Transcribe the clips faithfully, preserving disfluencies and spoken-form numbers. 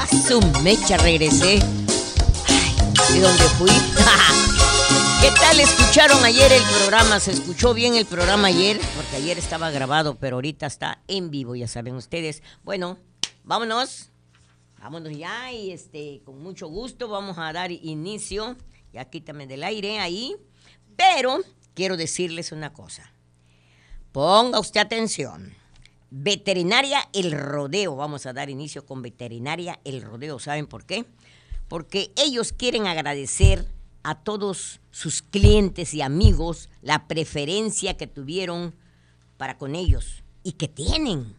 A su mecha regresé. Ay, ¿de dónde fui? ¿Qué tal escucharon ayer el programa? ¿Se escuchó bien el programa ayer? Porque ayer estaba grabado, pero ahorita está en vivo, ya saben ustedes. Bueno, vámonos. Vámonos ya y este, con mucho gusto vamos a dar inicio. Ya quítame del aire ahí. Pero quiero decirles una cosa. Ponga usted atención. Veterinaria El Rodeo. Vamos a dar inicio con Veterinaria El Rodeo. ¿Saben por qué? Porque ellos quieren agradecer a todos sus clientes y amigos la preferencia que tuvieron para con ellos y que tienen.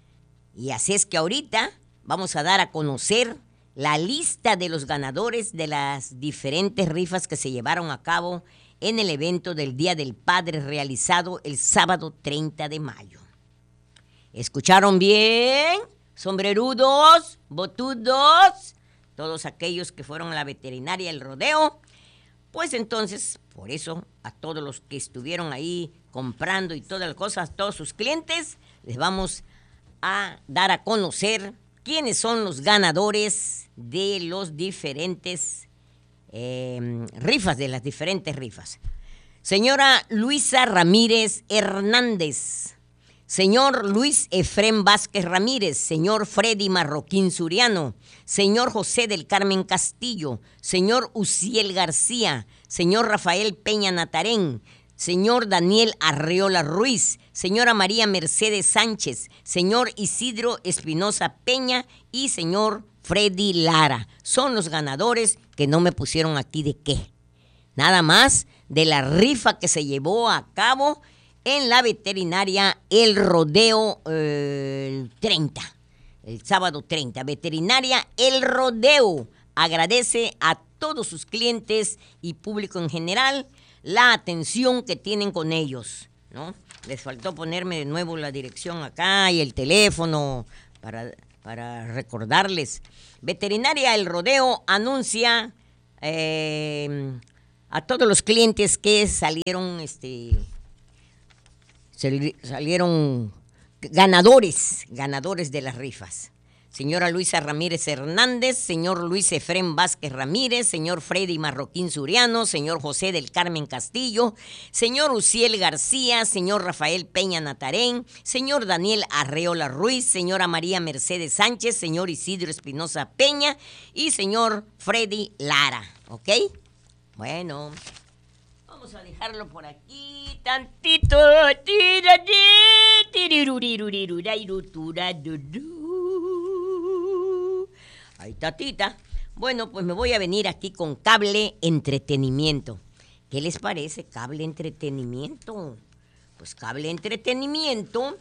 Y así es que ahorita vamos a dar a conocer la lista de los ganadores de las diferentes rifas que se llevaron a cabo en el evento del Día del Padre realizado el sábado treinta de mayo. ¿Escucharon bien? Sombrerudos, botudos, todos aquellos que fueron a la Veterinaria El Rodeo. Pues entonces, por eso, a todos los que estuvieron ahí comprando y todas las cosas, a todos sus clientes, les vamos a dar a conocer quiénes son los ganadores de los diferentes eh, rifas, de las diferentes rifas. Señora Luisa Ramírez Hernández, señor Luis Efrén Vázquez Ramírez, señor Freddy Marroquín Suriano, señor José del Carmen Castillo, señor Uciel García, señor Rafael Peña Natarén, señor Daniel Arreola Ruiz, señora María Mercedes Sánchez, señor Isidro Espinosa Peña y señor Freddy Lara. Son los ganadores que no me pusieron aquí de qué. Nada más de la rifa que se llevó a cabo en la Veterinaria El Rodeo eh, treinta, el sábado treinta. Veterinaria El Rodeo agradece a todos sus clientes y público en general la atención que tienen con ellos, ¿no? Les faltó ponerme de nuevo la dirección acá y el teléfono para, para recordarles. Veterinaria El Rodeo anuncia eh, a todos los clientes que salieron este salieron ganadores, ganadores de las rifas. Señora Luisa Ramírez Hernández, señor Luis Efrén Vázquez Ramírez, señor Freddy Marroquín Suriano, señor José del Carmen Castillo, señor Uciel García, señor Rafael Peña Natarén, señor Daniel Arreola Ruiz, señora María Mercedes Sánchez, señor Isidro Espinosa Peña y señor Freddy Lara, ¿ok? Bueno, vamos a dejarlo por aquí tantito. Ahí está, tita. Bueno, pues me voy a venir aquí con Cable Entretenimiento. ¿Qué les parece, Cable Entretenimiento? Pues Cable Entretenimiento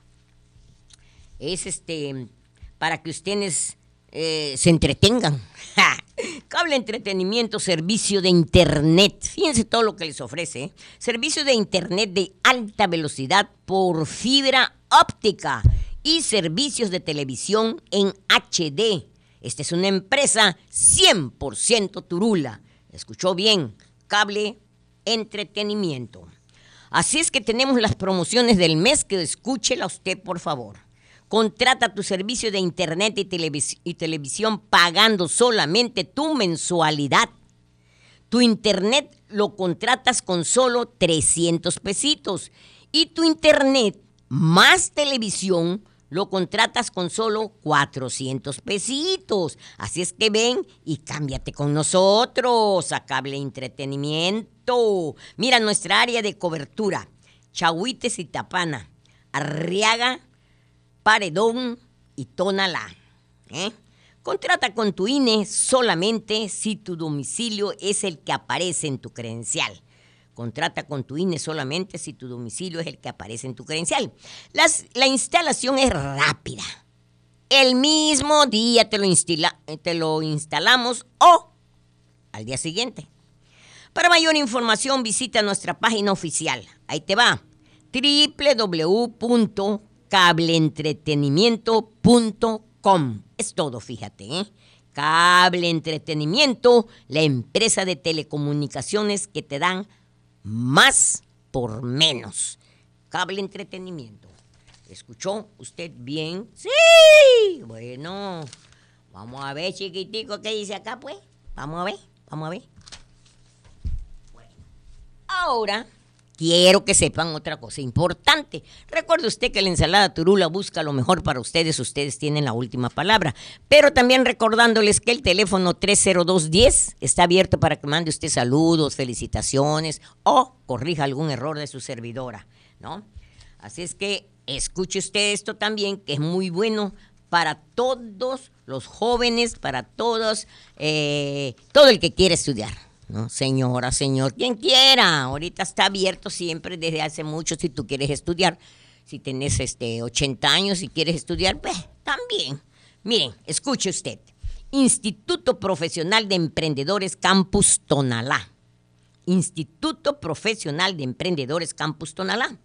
es este para que ustedes eh, se entretengan. Cable Entretenimiento, servicio de internet. Fíjense todo lo que les ofrece, ¿eh? Servicio de internet de alta velocidad por fibra óptica y servicios de televisión en H D. Esta es una empresa cien por ciento turula. Escuchó bien, Cable Entretenimiento. Así es que tenemos las promociones del mes, que escúchela usted, por favor. Contrata tu servicio de internet y, televis- y televisión pagando solamente tu mensualidad. Tu internet lo contratas con solo trescientos pesitos. Y tu internet más televisión lo contratas con solo cuatrocientos pesitos. Así es que ven y cámbiate con nosotros a Cable Entretenimiento. Mira nuestra área de cobertura: Chahuites y Tapana, Arriaga, Paredón y Tonalá. ¿Eh? Contrata con tu I N E solamente si tu domicilio es el que aparece en tu credencial. Contrata con tu I N E solamente si tu domicilio es el que aparece en tu credencial. Las, la instalación es rápida. El mismo día te lo, instala, te lo instalamos o al día siguiente. Para mayor información visita nuestra página oficial. Ahí te va: doble u doble u doble u punto cable entretenimiento punto com. Es todo, fíjate, ¿eh? Cable Entretenimiento, la empresa de telecomunicaciones que te dan más por menos. Cable Entretenimiento. ¿Escuchó usted bien? Sí. Bueno, Vamos a ver, chiquitico, ¿qué dice acá, pues? Vamos a ver, vamos a ver. Bueno, ahora quiero que sepan otra cosa importante. Recuerde usted que la ensalada Turula busca lo mejor para ustedes. Ustedes tienen la última palabra. Pero también recordándoles que el teléfono tres cero dos diez está abierto para que mande usted saludos, felicitaciones o corrija algún error de su servidora, ¿no? Así es que escuche usted esto también, que es muy bueno para todos los jóvenes, para todos, eh, todo el que quiere estudiar, ¿no? Señora, señor, quien quiera. Ahorita está abierto siempre desde hace mucho si tú quieres estudiar. Si tenés este, ochenta años y quieres estudiar, pues también. Miren, escuche usted. Instituto Profesional de Emprendedores Campus Tonalá. Instituto Profesional de Emprendedores Campus Tonalá.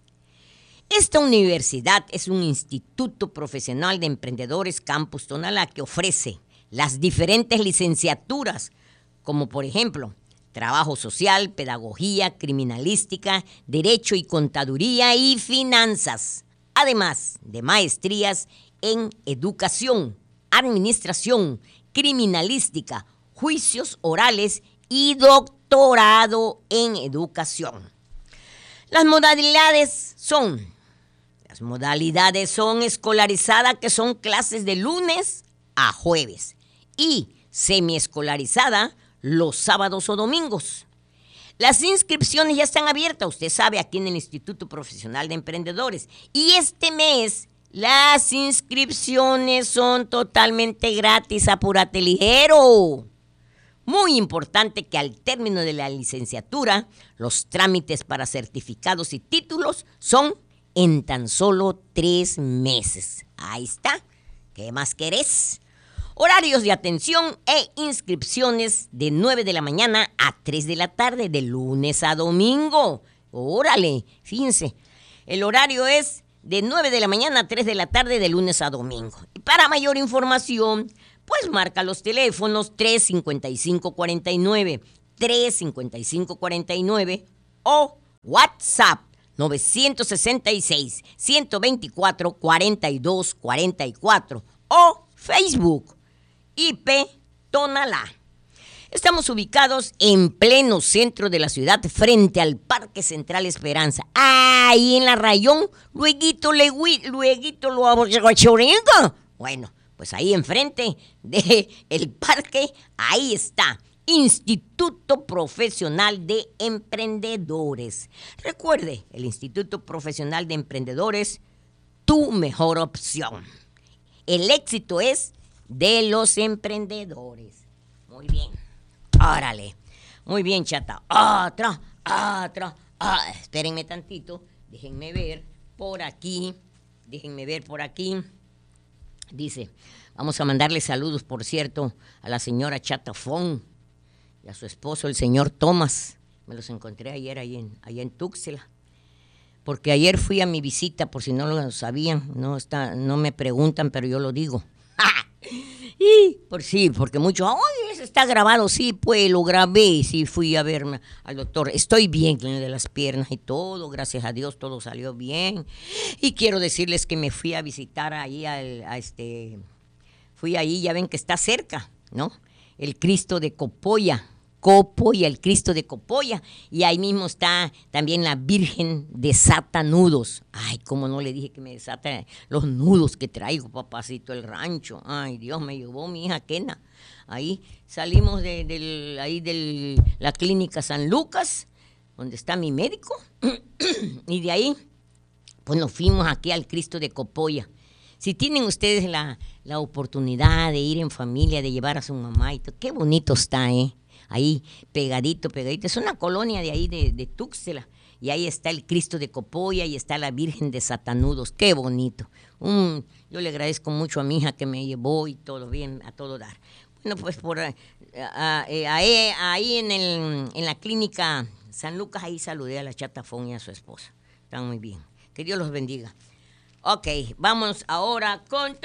Esta universidad es un instituto profesional de emprendedores Campus Tonalá que ofrece las diferentes licenciaturas, como por ejemplo, trabajo social, pedagogía, criminalística, derecho y contaduría y finanzas, además de maestrías en educación, administración, criminalística, juicios orales y doctorado en educación. Las modalidades son, las modalidades son escolarizada, que son clases de lunes a jueves, y semiescolarizada los sábados o domingos. Las inscripciones ya están abiertas, usted sabe, aquí en el Instituto Profesional de Emprendedores. Y este mes las inscripciones son totalmente gratis, apúrate ligero. Muy importante que al término de la licenciatura, los trámites para certificados y títulos son en tan solo tres meses. Ahí está. ¿Qué más querés? Horarios de atención e inscripciones de nueve de la mañana a tres de la tarde, de lunes a domingo. Órale, fíjense. El horario es de nueve de la mañana a tres de la tarde, de lunes a domingo. Y para mayor información, pues marca los teléfonos tres cinco cinco cuatro nueve, tres cinco cinco cuatro nueve o WhatsApp nueve seis seis, uno dos cuatro, cuatro dos cuatro cuatro o Facebook I P Tonalá. Estamos ubicados en pleno centro de la ciudad, frente al Parque Central Esperanza. Ahí en la rayón, lueguito, lueguito, lueguito, lo abochoringo. Bueno, pues ahí enfrente del parque, ahí está, Instituto Profesional de Emprendedores. Recuerde, el Instituto Profesional de Emprendedores, tu mejor opción. El éxito es de los emprendedores. Muy bien, órale, muy bien, chata. Otra, otra, ah, espérenme tantito, déjenme ver por aquí, déjenme ver por aquí. Dice, vamos a mandarle saludos, por cierto, a la señora Chata Fon y a su esposo, el señor Tomás. Me los encontré ayer allá en, allá en Tuxtla. Porque ayer fui a mi visita, por si no lo sabían, no, está, no me preguntan, pero yo lo digo. Y por sí, porque muchos, ¡ay, eso está grabado! Sí, pues lo grabé, sí, fui a verme al doctor. Estoy bien de las piernas y todo, gracias a Dios, todo salió bien. Y quiero decirles que me fui a visitar ahí al, a este, fui ahí, ya ven que está cerca, ¿no? El Cristo de Copolla, Copolla, el Cristo de Copolla, y ahí mismo está también la Virgen desata nudos. Ay, cómo no le dije que me desata los nudos que traigo, papacito, el rancho. Ay, Dios, me llevó mi hija Kena. Ahí salimos de, de ahí de la clínica San Lucas, donde está mi médico, y de ahí, pues nos fuimos aquí al Cristo de Copolla. Si tienen ustedes la, la oportunidad de ir en familia, de llevar a su mamá y todo, qué bonito está, ¿eh? Ahí pegadito, pegadito. Es una colonia de ahí de, de Tuxtla. Y ahí está el Cristo de Copolla y está la Virgen de Satanudos. Qué bonito. Um, yo le agradezco mucho a mi hija que me llevó y todo bien, a todo dar. Bueno, pues por uh, uh, eh, ahí, ahí en, el, en la clínica San Lucas, ahí saludé a la Chata Fon y a su esposa. Están muy bien. Que Dios los bendiga. Ok, vamos ahora con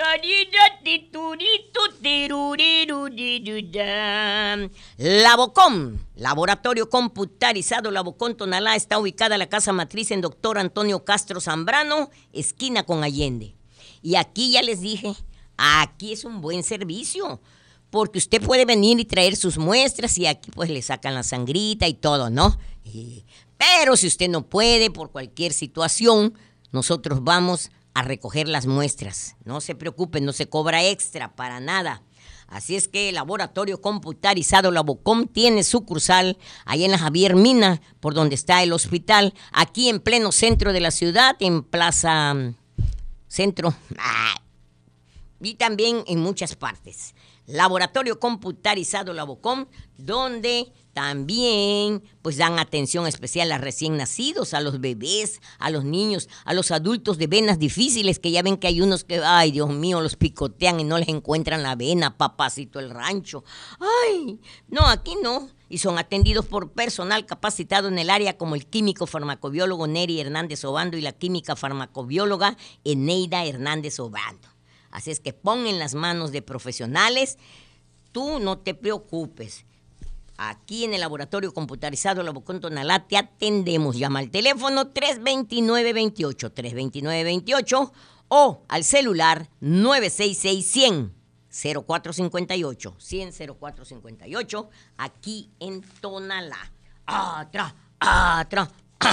Labocom, Laboratorio Computarizado Labocom Tonalá. Está ubicada la casa matriz en Doctor Antonio Castro Zambrano, esquina con Allende. Y aquí ya les dije, aquí es un buen servicio. porque usted puede venir y traer sus muestras y aquí pues le sacan la sangrita y todo, ¿no? Y, pero si usted no puede por cualquier situación, nosotros vamos a recoger las muestras. No se preocupen, no se cobra extra para nada. Así es que el Laboratorio Computarizado Labocom tiene sucursal ahí en la Javier Mina, por donde está el hospital, aquí en pleno centro de la ciudad, en Plaza Centro. Ah, y también en muchas partes. Laboratorio Computarizado Labocom, donde también pues dan atención especial a recién nacidos, a los bebés, a los niños, a los adultos de venas difíciles, que ya ven que hay unos que, ay Dios mío, los picotean y no les encuentran la vena, papacito el rancho. Ay, no, aquí no. Y son atendidos por personal capacitado en el área como el químico farmacobiólogo Neri Hernández Obando y la química farmacobióloga Eneida Hernández Obando. Así es que pon en las manos de profesionales, tú no te preocupes. Aquí en el Laboratorio Computarizado Labocom Tonalá te atendemos. Llama al teléfono tres dos nueve, veintiocho, tres dos nueve, veintiocho o al celular nueve seis seis, cien, cero cuatro cinco ocho, cien, cero cuatro cinco ocho, aquí en Tonalá. Atrás, atrás.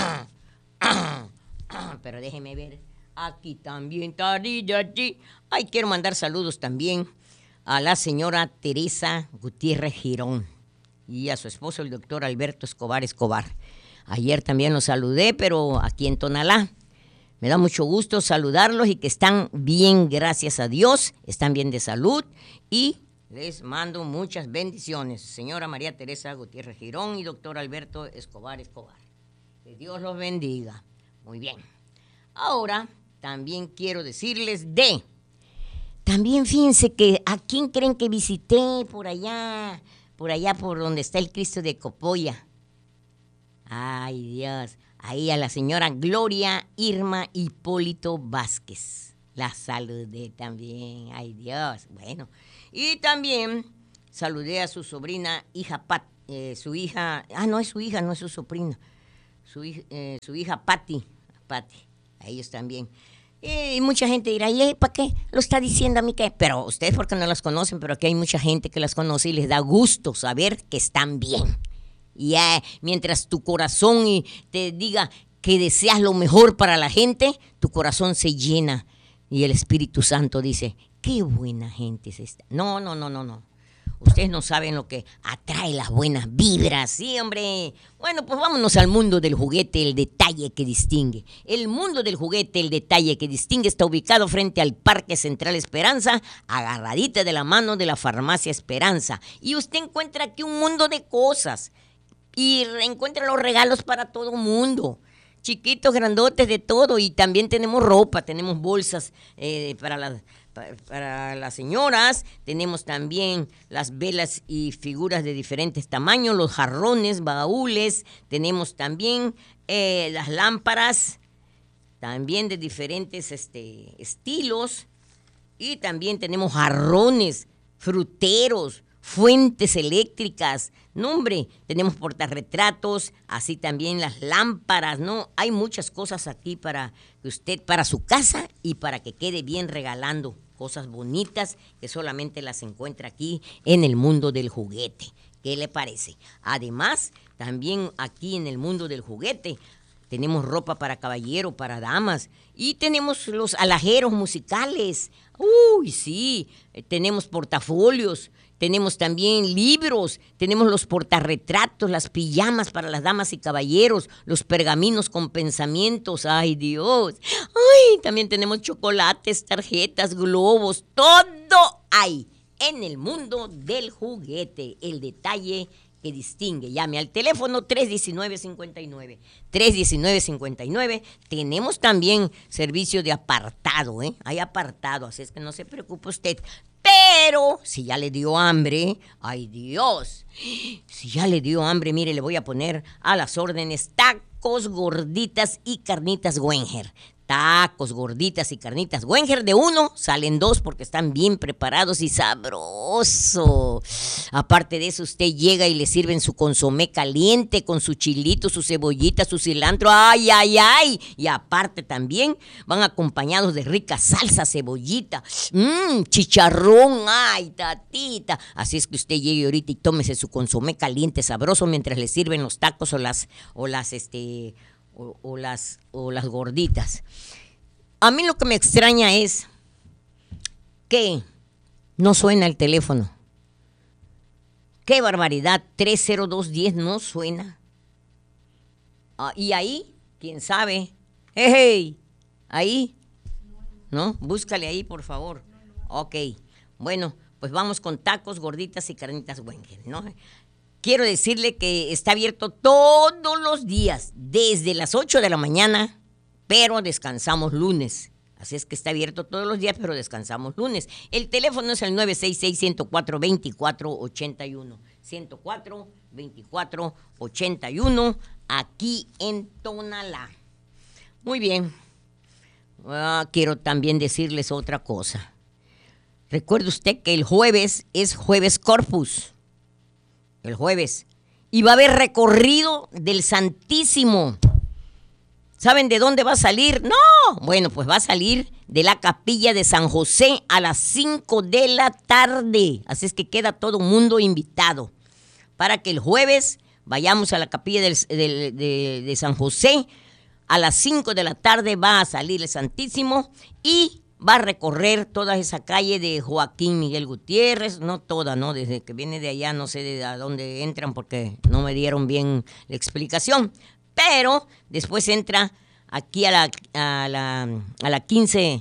Pero déjeme ver. Aquí también, allí. Ay, quiero mandar saludos también a la señora Teresa Gutiérrez Girón y a su esposo, el doctor Alberto Escobar Escobar. Ayer también los saludé, pero aquí en Tonalá. Me da mucho gusto saludarlos y que están bien, gracias a Dios, están bien de salud y les mando muchas bendiciones. Señora María Teresa Gutiérrez Girón y doctor Alberto Escobar Escobar. Que Dios los bendiga. Muy bien. Ahora también quiero decirles de... También fíjense que a quién creen que visité por allá, por allá por donde está el Cristo de Copolla. Ay, Dios. Ahí a la señora Gloria Irma Hipólito Vázquez. La saludé también. Ay, Dios. Bueno. Y también saludé a su sobrina, hija Pat, eh, su hija, ah, no es su hija, no es su sobrina. Su, eh, su hija Patti, Patti. A ellos también. Y mucha gente dirá, ¿y para qué lo está diciendo a mí qué? Pero ustedes porque no las conocen, pero aquí hay mucha gente que las conoce y les da gusto saber que están bien. Y eh, mientras tu corazón y te diga que deseas lo mejor para la gente, tu corazón se llena y el Espíritu Santo dice, qué buena gente es esta. No, no, no, no, no. Ustedes no saben lo que atrae las buenas vibras, sí, hombre. Bueno, pues vámonos al mundo del juguete, el detalle que distingue. El mundo del juguete, el detalle que distingue, está ubicado frente al Parque Central Esperanza, agarradita de la mano de la Farmacia Esperanza. Y usted encuentra aquí un mundo de cosas y encuentra los regalos para todo mundo. Chiquitos, grandotes, de todo. Y también tenemos ropa, tenemos bolsas eh, para las... Para las señoras, tenemos también las velas y figuras de diferentes tamaños, los jarrones, baúles, tenemos también eh, las lámparas, también de diferentes este, estilos, y también tenemos jarrones, fruteros, fuentes eléctricas, no hombre, tenemos portarretratos, así también las lámparas, ¿no? Hay muchas cosas aquí para que usted, para su casa y para que quede bien regalando cosas bonitas que solamente las encuentra aquí en el mundo del juguete. ¿Qué le parece? Además, también aquí en el mundo del juguete tenemos ropa para caballero, para damas y tenemos los alhajeros musicales. Uy, sí, tenemos portafolios. Tenemos también libros, tenemos los portarretratos, las pijamas para las damas y caballeros, los pergaminos con pensamientos, ¡ay Dios! ¡Ay! También tenemos chocolates, tarjetas, globos, todo hay en el mundo del juguete, el detalle que distingue. Llame al teléfono tres uno nueve, cinco nueve, tres uno nueve, cinco nueve. Tenemos también servicio de apartado, ¿eh? Hay apartado, así es que no se preocupe usted. Pero si ya le dio hambre, ¡ay Dios! Si ya le dio hambre, mire, le voy a poner a las órdenes tacos, gorditas y carnitas Wenger. tacos, gorditas y carnitas Wenger. De uno salen dos porque están bien preparados y sabroso. Aparte de eso, usted llega y le sirven su consomé caliente con su chilito, su cebollita, su cilantro. ¡Ay, ay, ay! Y aparte también van acompañados de rica salsa, cebollita, mmm, chicharrón. ¡Ay, tatita! Así es que usted llegue ahorita y tómese su consomé caliente, sabroso, mientras le sirven los tacos o las, o las, este... O, o, las, o las gorditas. A mí lo que me extraña es que no suena el teléfono. ¡Qué barbaridad! tres cero dos uno cero no suena. Ah, y ahí, quién sabe. ¡Hey, hey! Ahí. ¿No? Búscale ahí, por favor. Ok. Bueno, pues vamos con tacos, gorditas y carnitas Wenger, ¿no? Quiero decirle que está abierto todos los días, desde las ocho de la mañana, pero descansamos lunes. Así es que está abierto todos los días, pero descansamos lunes. El teléfono es el nueve seis seis, uno cero cuatro, dos cuatro ocho uno. uno cuatro dos cuatro ocho uno, aquí en Tonalá. Muy bien. Ah, quiero también decirles otra cosa. Recuerde usted que el jueves es Jueves Corpus. El jueves. Y va a haber recorrido del Santísimo. ¿Saben de dónde va a salir? No. Bueno, pues va a salir de la capilla de San José a las cinco de la tarde. Así es que queda todo mundo invitado para que el jueves vayamos a la capilla del, de, de, de San José. A las cinco de la tarde va a salir el Santísimo y va a recorrer toda esa calle de Joaquín Miguel Gutiérrez, no toda, ¿no? Desde que viene de allá, no sé de dónde entran porque no me dieron bien la explicación, pero después entra aquí a la, a la, a la quince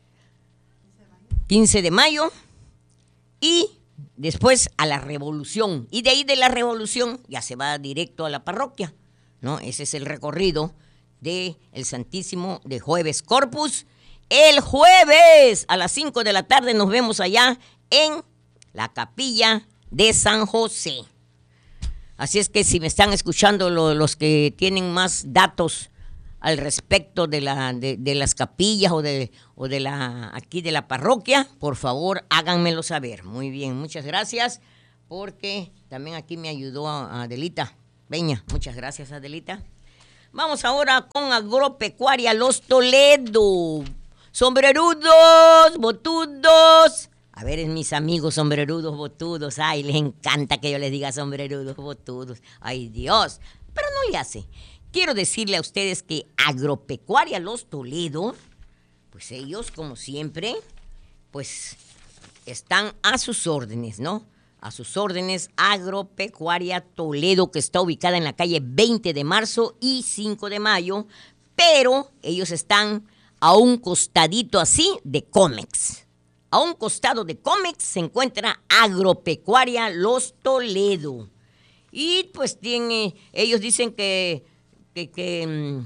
de mayo y después a la Revolución, y de ahí de la Revolución ya se va directo a la parroquia, ¿no? Ese es el recorrido de el Santísimo de Jueves Corpus. El jueves a las cinco de la tarde nos vemos allá en la capilla de San José. Así es que si me están escuchando lo, los que tienen más datos al respecto de, la, de, de las capillas o de, o de la aquí de la parroquia, por favor háganmelo saber. Muy bien, muchas gracias, porque también aquí me ayudó a Adelita Peña. Muchas gracias, Adelita. Vamos ahora con Agropecuaria Los Toledo. Sombrerudos, botudos. A ver, mis amigos sombrerudos, botudos. Ay, les encanta que yo les diga sombrerudos, botudos. Ay, Dios. Pero no le hace. Quiero decirle a ustedes que Agropecuaria Los Toledo, pues ellos, como siempre, pues están a sus órdenes, ¿no? A sus órdenes, Agropecuaria Toledo, que está ubicada en la calle veinte de marzo y cinco de mayo, pero ellos están a un costadito así de Comex. A un costado de Comex se encuentra Agropecuaria Los Toledo. Y pues tiene, ellos dicen que, que, que,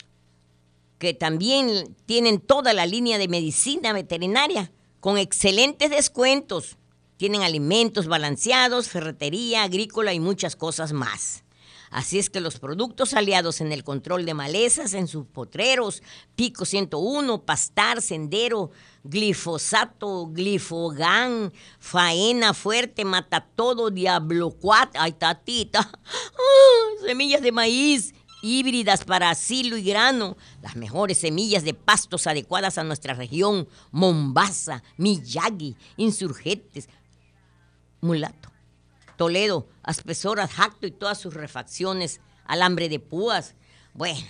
que también tienen toda la línea de medicina veterinaria con excelentes descuentos. Tienen alimentos balanceados, ferretería, agrícola y muchas cosas más. Así es que los productos aliados en el control de malezas en sus potreros, Pico ciento uno, Pastar, Sendero, Glifosato, Glifogan, Faena Fuerte, Matatodo, Diablo cuatro, ay tatita, ¡ah! Semillas de maíz, híbridas para asilo y grano, las mejores semillas de pastos adecuadas a nuestra región, Mombasa, Miyagi, Insurgentes, Mulato, Toledo, Aspesoras, Jacto y todas sus refacciones, alambre de púas. Bueno,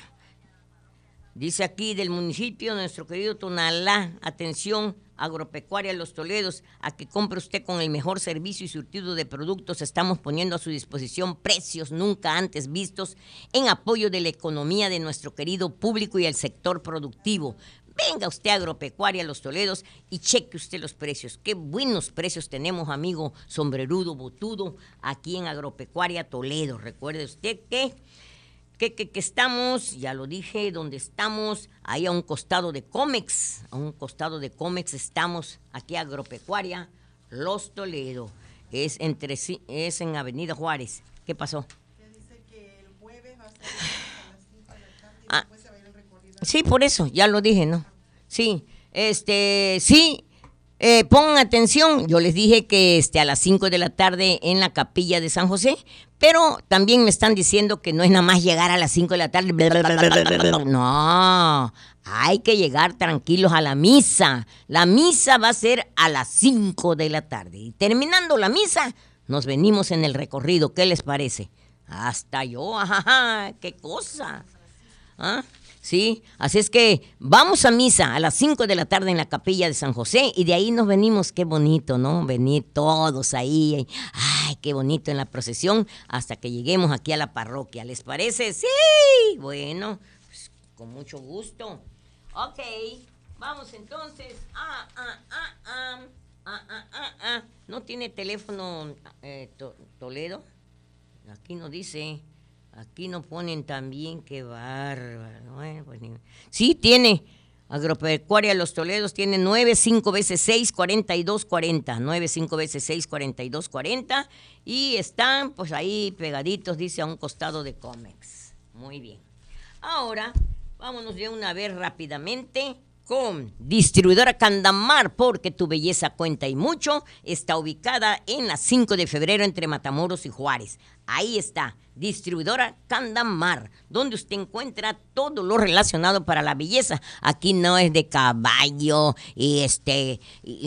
dice aquí del municipio, nuestro querido Tonalá, atención, Agropecuaria Los Toledos, a que compre usted con el mejor servicio y surtido de productos. Estamos poniendo a su disposición precios nunca antes vistos en apoyo de la economía de nuestro querido público y el sector productivo. Venga usted a Agropecuaria Los Toledos y cheque usted los precios. Qué buenos precios tenemos, amigo sombrerudo, botudo, aquí en Agropecuaria Toledo. Recuerde usted que, que, que, que estamos, ya lo dije, donde estamos, ahí a un costado de Comex, a un costado de Comex estamos, aquí Agropecuaria Los Toledo. Es, entre, es en Avenida Juárez. ¿Qué pasó? Que dice que el jueves va a estar a las cinco de la tarde y después se va a ir el recorrido. Sí, por eso, ya lo dije, ¿no? Sí, este, sí, eh, pongan atención, yo les dije que este, a las cinco de la tarde en la capilla de San José, pero también me están diciendo que no es nada más llegar a las cinco de la tarde, no, hay que llegar tranquilos a la misa. La misa va a ser a las cinco de la tarde y terminando la misa nos venimos en el recorrido, ¿qué les parece? Hasta yo, ajá, qué cosa, ¿ah? Sí, así es que vamos a misa a las cinco de la tarde en la capilla de San José y de ahí nos venimos, qué bonito, ¿no? Venir todos ahí, ay, qué bonito en la procesión hasta que lleguemos aquí a la parroquia, ¿les parece? Sí, bueno, pues, con mucho gusto. Ok, vamos entonces. Ah, ah, ah, ah, ah, ah, ah, ah. ¿No tiene teléfono eh, to- Toledo? Aquí no dice... Aquí nos ponen también, qué bárbaro. Bueno, pues, sí, tiene. Agropecuaria Los Toledos tiene nueve cinco veces seis, cuarenta y dos cuarenta. nueve cinco veces seis, cuarenta y dos cuarenta. Y están, pues ahí pegaditos, dice, a un costado de Comex. Muy bien. Ahora, vámonos de una vez rápidamente con Distribuidora Candamar, porque tu belleza cuenta y mucho. Está ubicada en la cinco de febrero entre Matamoros y Juárez. Ahí está, Distribuidora Candamar, donde usted encuentra todo lo relacionado para la belleza. Aquí no es de caballo y este y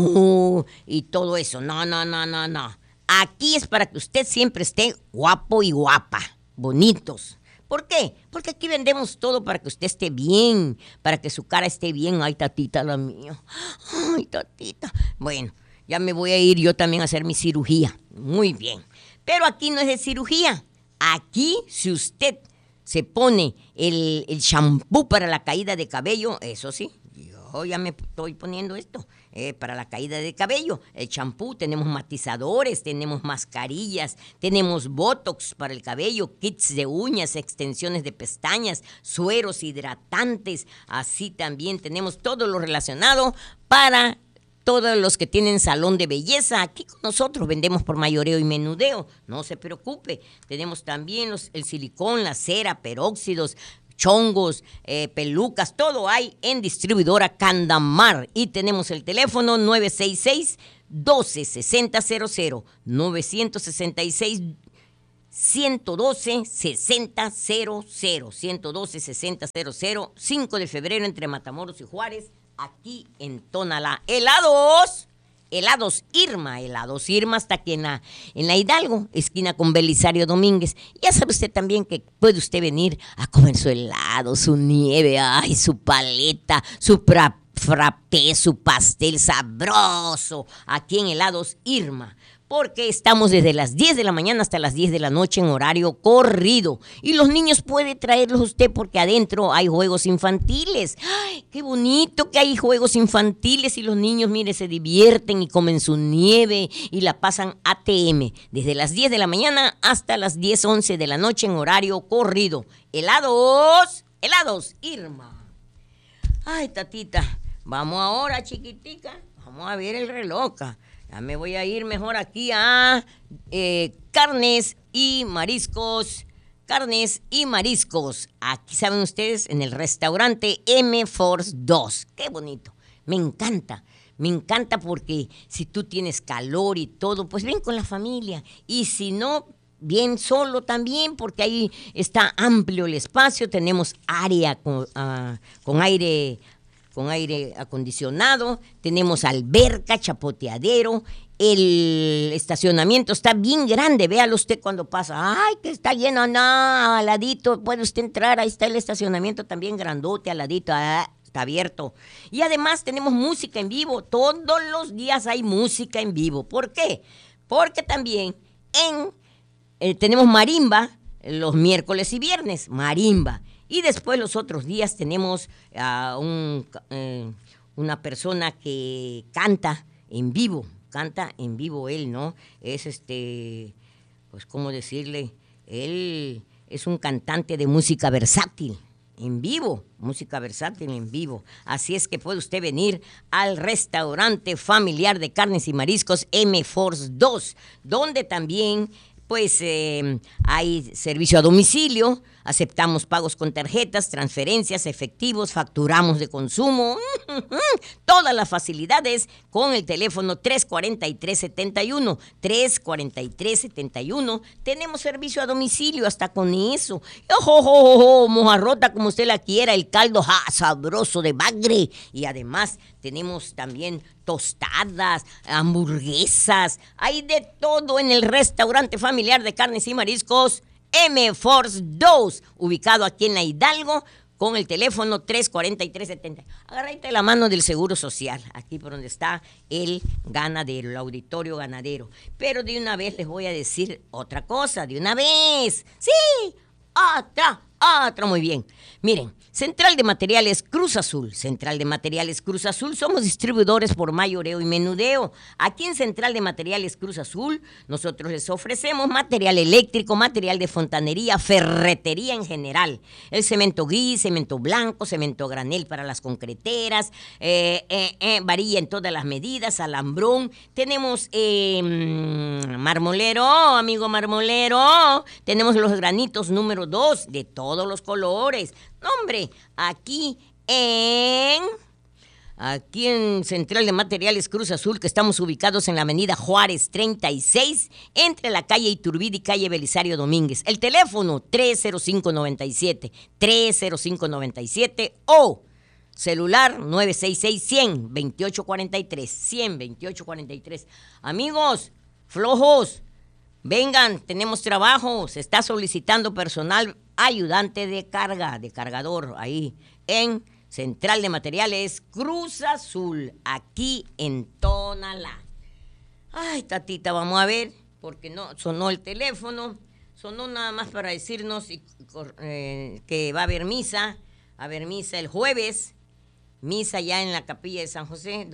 mu y todo eso. No, no, no, no, no. Aquí es para que usted siempre esté guapo y guapa, bonitos. ¿Por qué? Porque aquí vendemos todo para que usted esté bien, para que su cara esté bien. Ay, tatita, la mía. Ay, tatita. Bueno, ya me voy a ir yo también a hacer mi cirugía. Muy bien. Pero aquí no es de cirugía. Aquí, si usted se pone el, el shampoo para la caída de cabello, eso sí, yo ya me estoy poniendo esto. Eh, para la caída de cabello, el champú, tenemos matizadores, tenemos mascarillas, tenemos botox para el cabello, kits de uñas, extensiones de pestañas, sueros hidratantes, así también tenemos todo lo relacionado para todos los que tienen salón de belleza. Aquí con nosotros vendemos por mayoreo y menudeo, no se preocupe, tenemos también los, el silicón, la cera, peróxidos, chongos, eh, pelucas, todo hay en Distribuidora Candamar. Y tenemos el teléfono nueve seis seis, doce sesenta cero cero, nueve seis seis, ciento doce, sesenta cero cero, ciento doce, sesenta cero cero, cinco de febrero entre Matamoros y Juárez, aquí en Tonalá. Helados. Helados Irma, helados Irma hasta aquí en la, en la Hidalgo, esquina con Belisario Domínguez. Ya sabe usted también que puede usted venir a comer su helado, su nieve, ay, su paleta, su pra, frappé, su pastel sabroso, aquí en Helados Irma. Porque estamos desde las diez de la mañana hasta las diez de la noche en horario corrido. Y los niños puede traerlos usted porque adentro hay juegos infantiles. ¡Ay, qué bonito que hay juegos infantiles! Y los niños, mire, se divierten y comen su nieve y la pasan A T M. Desde las diez de la mañana hasta las diez, once de la noche en horario corrido. Helados, helados Irma. Ay, tatita, vamos ahora, chiquitica. Vamos a ver el reloj. Ya me voy a ir mejor aquí a eh, carnes y mariscos. Carnes y mariscos. Aquí saben ustedes, en el restaurante M Force dos. Qué bonito. Me encanta. Me encanta porque si tú tienes calor y todo, pues ven con la familia. Y si no, bien solo también, porque ahí está amplio el espacio. Tenemos área con, uh, con aire... con aire acondicionado, tenemos alberca, chapoteadero, el estacionamiento está bien grande, véalo usted cuando pasa, ay, que está lleno, no, al ladito, puede usted entrar, ahí está el estacionamiento también grandote, al ladito, ah, está abierto. Y además tenemos música en vivo, todos los días hay música en vivo. ¿Por qué? Porque también en, eh, tenemos marimba los miércoles y viernes, marimba. Y después los otros días tenemos a uh, un, eh, una persona que canta en vivo, canta en vivo él, ¿no? Es este, pues cómo decirle, él es un cantante de música versátil, en vivo, música versátil en vivo. Así es que puede usted venir al restaurante familiar de carnes y mariscos M Force dos, donde también pues eh, hay servicio a domicilio. Aceptamos pagos con tarjetas, transferencias, efectivos, facturamos de consumo. Todas las facilidades con el teléfono tres cuarenta y tres setenta y uno. tres cuarenta y tres setenta y uno. Tenemos servicio a domicilio hasta con eso. ¡Ojo, ojo, ojo! Mojarrota como usted la quiera, el caldo ja, sabroso de bagre. Y además tenemos también tostadas, hamburguesas. Hay de todo en el restaurante familiar de carnes y mariscos M Force dos, ubicado aquí en la Hidalgo, con el teléfono tres cuarenta y tres setenta. Agárrate la mano del Seguro Social, aquí por donde está el ganadero, el auditorio ganadero. Pero de una vez les voy a decir otra cosa, de una vez. Sí, otra, otra, muy bien. Miren, Central de Materiales Cruz Azul. Central de Materiales Cruz Azul. Somos distribuidores por mayoreo y menudeo. Aquí en Central de Materiales Cruz Azul, nosotros les ofrecemos material eléctrico, material de fontanería, ferretería en general. El cemento gris, cemento blanco, cemento granel para las concreteras, eh, eh, eh, varilla en todas las medidas, alambrón. Tenemos eh, marmolero, amigo marmolero. Tenemos los granitos número dos de todos los colores. Hombre, aquí en aquí en Central de Materiales Cruz Azul, que estamos ubicados en la avenida Juárez treinta y seis, entre la calle Iturbide y calle Belisario Domínguez. El teléfono tres cero cinco nueve siete, tres cero cinco nueve siete o celular nueve seis seis, cien, veintiocho cuarenta y tres, cien, veintiocho cuarenta y tres. Amigos, flojos, vengan, tenemos trabajo, se está solicitando personal ayudante de carga, de cargador, ahí en Central de Materiales Cruz Azul, aquí en Tonalá. Ay, tatita, vamos a ver, porque no sonó el teléfono, sonó nada más para decirnos eh, que va a haber misa, a haber misa el jueves, misa ya en la capilla de San José.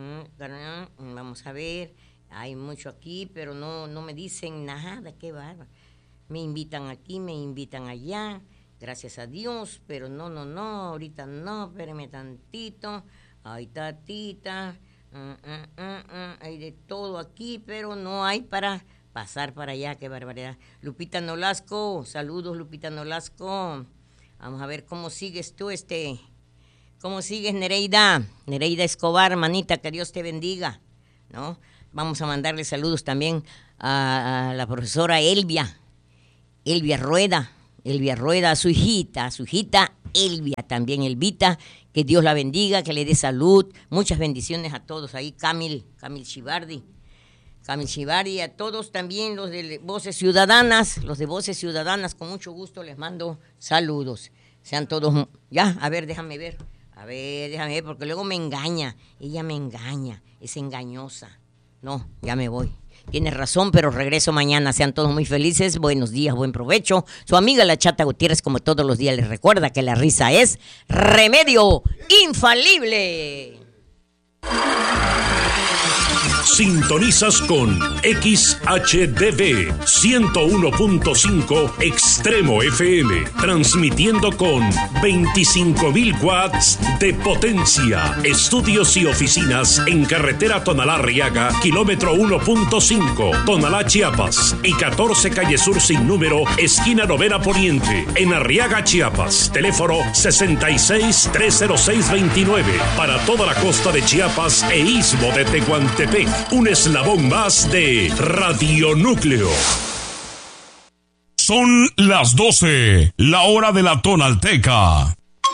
Vamos a ver, hay mucho aquí, pero no, no me dicen nada, qué bárbaro. Me invitan aquí, me invitan allá, gracias a Dios, pero no, no, no, ahorita no, espérame tantito. Ay, tatita, uh, uh, uh, uh, hay de todo aquí, pero no hay para pasar para allá, qué barbaridad. Lupita Nolasco, saludos Lupita Nolasco. Vamos a ver cómo sigues tú, este, cómo sigues Nereida, Nereida Escobar, manita, que Dios te bendiga, ¿no? Vamos a mandarle saludos también a, a la profesora Elvia. Elvia Rueda, Elvia Rueda, a su hijita, a su hijita Elvia también, Elvita, que Dios la bendiga, que le dé salud, muchas bendiciones a todos ahí, Camil, Camil Chivardi, Camil Chivardi, a todos también los de Voces Ciudadanas, los de Voces Ciudadanas, con mucho gusto les mando saludos, sean todos, ya, a ver, déjame ver, a ver, déjame ver, porque luego me engaña, ella me engaña, es engañosa, no, ya me voy. Tienes razón, pero regreso mañana. Sean todos muy felices. Buenos días, buen provecho. Su amiga la Chata Gutiérrez, como todos los días, les recuerda que la risa es remedio infalible. Sintonizas con X H D V ciento uno punto cinco Extremo F M, transmitiendo con veinticinco mil watts de potencia. Estudios y oficinas en carretera Tonalá-Arriaga, kilómetro uno punto cinco, Tonalá, Chiapas, y catorce calle Sur sin número, esquina Novena Poniente, en Arriaga, Chiapas. Teléfono sesenta y seis, trescientos seis, veintinueve, para toda la costa de Chiapas e istmo de Tehuantepec. Un eslabón más de Radio Núcleo. Son las doce, la hora de la Tonalteca.